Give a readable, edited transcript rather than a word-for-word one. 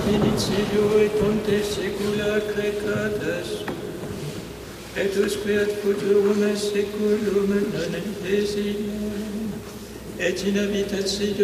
inicidio et onte saecula crecatus, et usque ad futurum saeculum non indesinum, et in habitatio